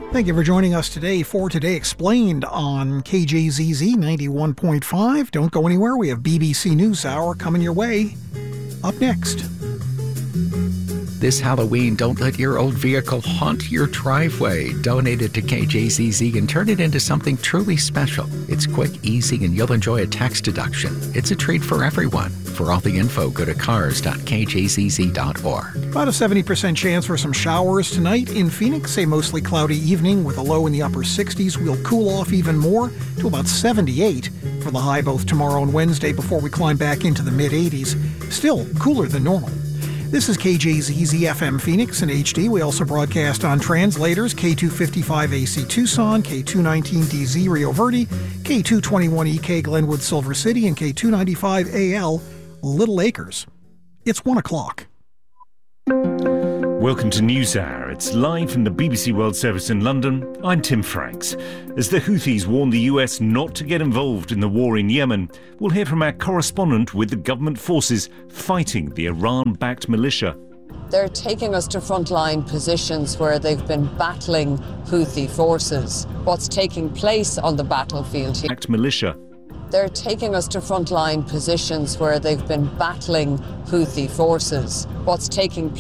Thank you for joining us today for Today Explained on KJZZ 91.5. Don't go anywhere. We have BBC NewsHour coming your way up next. This Halloween, don't let your old vehicle haunt your driveway. Donate it to KJZZ and turn it into something truly special. It's quick, easy, and you'll enjoy a tax deduction. It's a treat for everyone. For all the info, go to cars.kjzz.org. About a 70% chance for some showers tonight in Phoenix. A mostly cloudy evening with a low in the upper 60s. We'll cool off even more to about 78 for the high both tomorrow and Wednesday before we climb back into the mid-80s. Still cooler than normal. This is KJZZ FM Phoenix in HD. We also broadcast on translators K255AC Tucson, K219DZ Rio Verde, K221EK Glenwood Silver City, and K295AL Little Acres. It's 1 o'clock. Welcome to NewsHour. It's live from the BBC World Service in London. I'm Tim Franks. As the Houthis warn the US not to get involved in the war in Yemen, we'll hear from our correspondent with the government forces fighting the Iran-backed militia. They're taking us to frontline positions where they've been battling Houthi forces. What's taking place on the battlefield here? Militia. They're taking us to frontline positions where they've been battling Houthi forces. What's taking